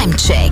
Time check.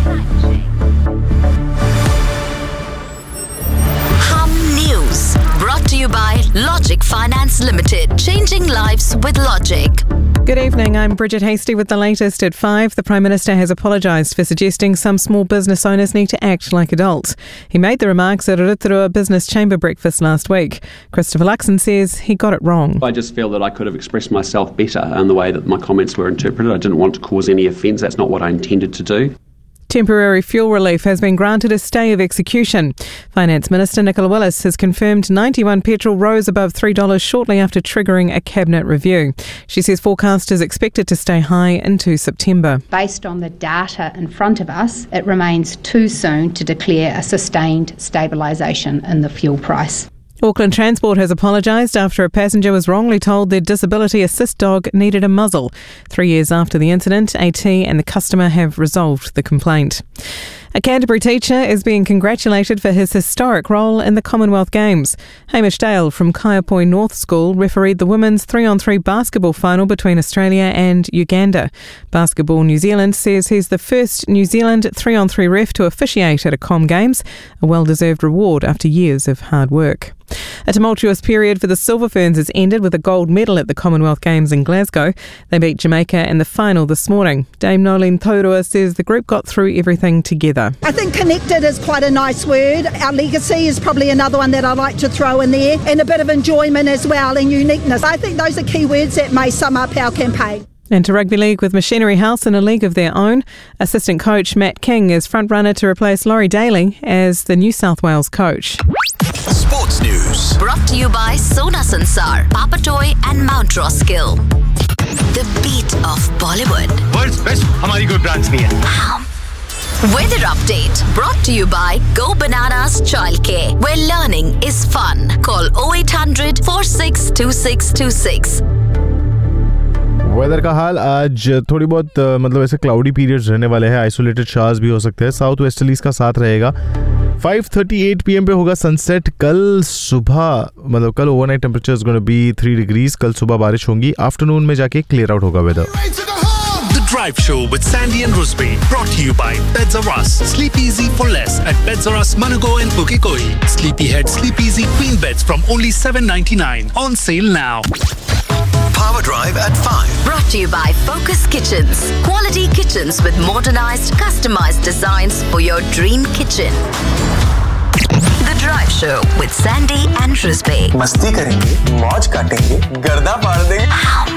Hum News brought to you by Logic Finance Limited. Changing lives with Logic. Good evening, I'm Bridget Hasty with the latest at 5. The Prime Minister has apologised for suggesting some small business owners need to act like adults. He made the remarks at a Rotorua Business Chamber breakfast last week. Christopher Luxon says he got it wrong. I just feel that I could have expressed myself better in the way that my comments were interpreted. I didn't want to cause any offence. That's not what I intended to do. Temporary fuel relief has been granted a stay of execution. Finance Minister Nicola Willis has confirmed 91 petrol rose above $3 shortly after triggering a cabinet review. She says forecast is expected to stay high into September. Based on the data in front of us, it remains too soon to declare a sustained stabilisation in the fuel price. Auckland Transport has apologised after a passenger was wrongly told their disability assist dog needed a muzzle. 3 years after the incident, AT and the customer have resolved the complaint. A Canterbury teacher is being congratulated for his historic role in the Commonwealth Games. Hamish Dale from Kaiapoi North School refereed the women's 3-on-3 basketball final between Australia and Uganda. Basketball New Zealand says he's the first New Zealand 3-on-3 ref to officiate at a Com Games, a well-deserved reward after years of hard work. A tumultuous period for the Silver Ferns has ended with a gold medal at the Commonwealth Games in Glasgow. They beat Jamaica in the final this morning. Dame Nolene Taurua says the group got through everything together. I think connected is quite a nice word. Our legacy is probably another one that I like to throw in there, and a bit of enjoyment as well and uniqueness. I think those are key words that may sum up our campaign. And to rugby league with Machinery House in a league of their own. Assistant coach Matt King is front-runner to replace Laurie Daly as the New South Wales coach. Sports News brought to you by Sona Sansar, Papatoy and Mount Roskill. The beat of Bollywood. World's best हमारी कोई branch नहीं है. Weather update brought to you by Go Bananas Childcare, where learning is fun. Call 0800 462626. Weather का हाल आज थोड़ी बहुत मतलब ऐसे क्लाउडी पीरियड्स रहने वाले हैं. आइसोलेटेड शावर्स भी हो सकते हैं. साउथ वेस्टर्लीज का साथ रहेगा. 5:38 PM पे होगा सनसेट. कल सुबह मतलब कल overnight temperature is gonna be 3 degrees. कल सुबह बारिश होगी. आफ्टरनून में जाके क्लियर आउट होगा weather. The Drive Show with Sandy and Rusby, brought to you by Beds of Us. Sleep easy for less at Beds of Us, Manago and Pukekoi. Sleepyhead Sleep Easy Queen Beds from only $7.99. On sale now. Power Drive at 5. Brought to you by Focus Kitchens. Quality kitchens with modernized, customized designs for your dream kitchen. The Drive Show with Sandy and Rusby. मस्ती करेंगे, मौज काटेंगे, गर्दा फाड़ देंगे.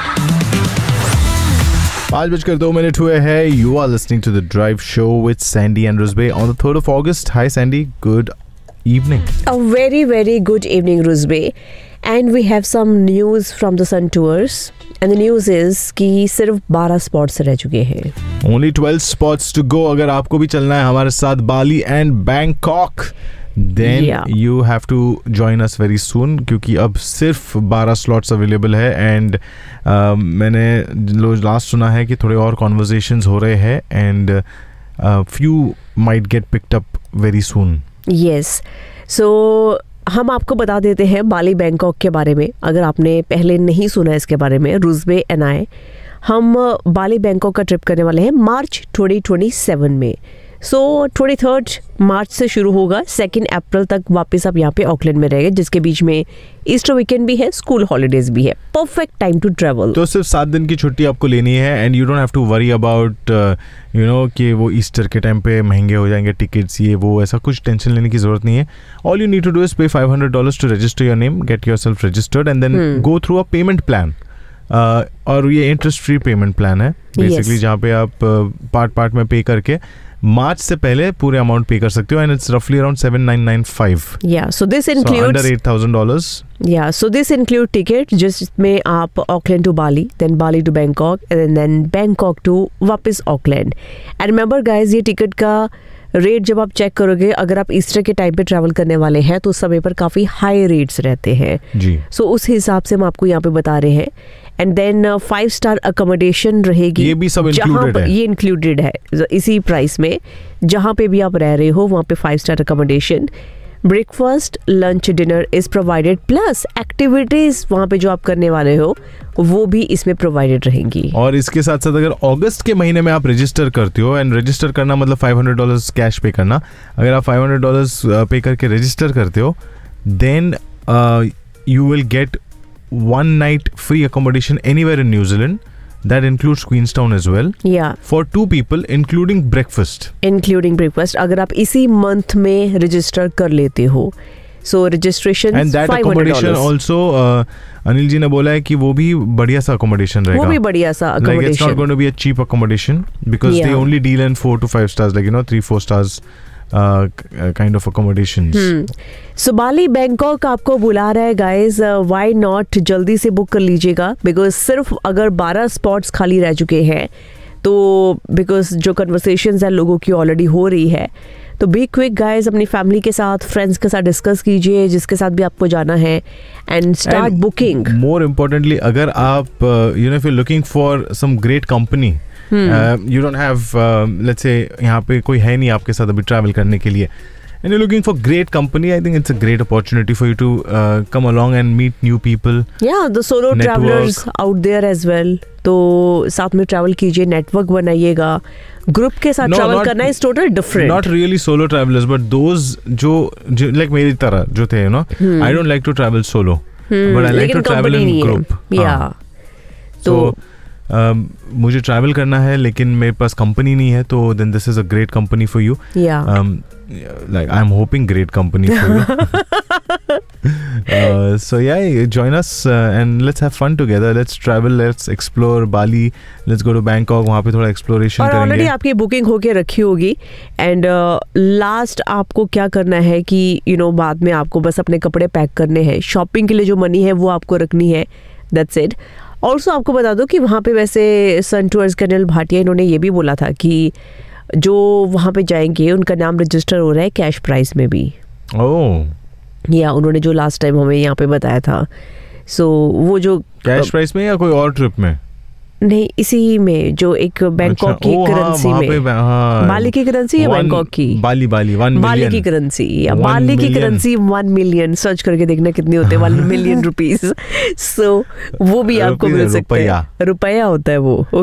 5:02 हुए हैं. You are listening to The Drive Show with Sandy and Rusby on the 3rd of August. Hi Sandy, good evening. A very, very good evening, Rusby. And we have some news from the Sun Tours. And the news is कि सिर्फ 12 spots रह चुके हैं. Only 12 spots to go. अगर आपको भी चलना है हमारे साथ बाली and Bangkok, then you have to join us very soon, क्योंकि अब सिर्फ 12 स्लॉट्स अवेलेबल है. एंड मैंने लास्ट सुना है कि थोड़े और कॉन्वर्सेशंस हो रहे हैं and few might get picked up very soon. Yes. So हम आपको बता देते हैं बाली बैंकॉक के बारे में. अगर आपने पहले नहीं सुना इसके बारे में, रुजबे एंड आई हम बाली बैंकॉक का ट्रिप करने वाले हैं मार्च 2027 में. सो 23 मार्च से शुरू होगा. 2 अप्रैल तक वापस आप यहाँ पे ऑकलैंड में रहेंगे, जिसके बीच में ईस्टर वीकेंड भी है, स्कूल हॉलीडेज भी है. Perfect time to travel. तो सिर्फ 7 दिन की छुट्टी आपको लेनी है and you don't have to worry about you know कि वो ईस्टर के टाइम पे महंगे हो जाएंगे टिकट्स, ये वो ऐसा कुछ टेंशन लेने की जरूरत नहीं है. All you need to do is पे $500 to register your name, get yourself registered and then go through a payment plan. और ये इंटरेस्ट फ्री पेमेंट प्लान है बेसिकली, जहाँ पे आप पार्ट में पे करके मार्च से पहले पूरे अमाउंट पे कर सकते हो. एंड इट्स रफली around $7,995. so this includes under $8,000. so this include ticket जिसमें आप Auckland to Bali, then Bali to Bangkok and then Bangkok to वापस ऑकलैंड. एंड रिमेंबर गाइस, ये टिकट का रेट जब आप चेक करोगे, अगर आप ईस्टर के टाइम पे ट्रैवल करने वाले हैं तो उस समय पर काफ़ी हाई रेट्स रहते हैं जी. सो उस हिसाब से हम आपको यहाँ पे बता रहे हैं. एंड देन 5-star अकोमोडेशन रहेगी. ये भी सब इंक्लूडेड है. ये इंक्लूडेड है इसी प्राइस में. जहाँ पे भी आप रह रहे हो वहाँ पे 5-star accommodation. Breakfast lunch dinner is provided plus activities वहाँ पे जो आप करने वाले हो वो भी इसमें प्रोवाइडेड रहेंगी। और इसके साथ साथ अगर अगस्त के महीने में आप रजिस्टर करते हो, एंड रजिस्टर करना मतलब $500 कैश पे करना, अगर आप $500 पे करके रजिस्टर करते हो then you will get 1 night free accommodation anywhere in New Zealand. That includes Queenstown as well. Yeah. For 2 people, including breakfast. Including breakfast. अगर आप इसी month में register कर लेते हो, so registration and that $500. accommodation also, Anil ji ने बोला है कि वो भी बढ़िया सा accommodation रहेगा. वो भी बढ़िया सा accommodation. Like it's not going to be a cheap accommodation because they only deal in 4 to 5 stars, like 3-4 stars. Kind of accommodations. So Bali Bangkok आपको बुला रहा है guys, why not जल्दी से बुक कर लीजिएगा, because सिर्फ अगर 12 स्पॉट्स खाली रह चुके हैं तो because जो कन्वर्सेशंस है लोगों की ऑलरेडी हो रही है, तो बी क्विक गाइज, अपनी फैमिली के साथ फ्रेंड्स के साथ डिस्कस कीजिए जिसके साथ भी आपको जाना है and start booking. More importantly अगर आप you know if you looking for some great company, you don't have let's say यहाँ पे कोई है नहीं आपके साथ अभी ट्रैवल करने के लिए, and you're looking for great company, I think it's a great opportunity for you to come along and meet new people. Yeah, the solo travelers out there as well. तो साथ में ट्रैवल कीजिए, network बनाइएगा, group के साथ travel करना is total different. Not really solo travelers, but those जो like मेरी तरह जो थे, you know, I don't like to travel solo, but I like to travel in group. Yeah. So मुझे ट्रैवल करना है लेकिन मेरे पास कंपनी नहीं है, तो then this is a great company for you. Like I'm hoping great company for you. So yeah, join us and let's have fun together. Let's travel, let's explore Bali, let's go to Bangkok, वहाँ पे थोड़ा exploration करेंगे. और already आपकी booking होके रखी होगी and last आपको क्या करना है कि यू नो बाद में आपको बस अपने कपड़े पैक करने हैं, शॉपिंग के लिए जो मनी है वो आपको रखनी है, दैट्स इट. ऑल्सो आपको बता दो कि वहाँ पे वैसे सन टूर्स के अनिल भाटिया इन्होंने ये भी बोला था कि जो वहाँ पे जाएंगे उनका नाम रजिस्टर हो रहा है कैश प्राइस में भी. या उन्होंने जो लास्ट टाइम हमें यहाँ पे बताया था. सो वो जो कैश प्राइस में या कोई और ट्रिप में? नहीं, इसी में जो एक बैंकॉक की करेंसी में, बाली की करेंसी या बैंकॉक की? बाली 1 बाली की करेंसी या बाली की करेंसी 1 मिलियन, सर्च करके देखना कितनी होते हैं 1 मिलियन रुपीस. सो वो भी आपको मिल सकते हैं. रुपया होता है वो.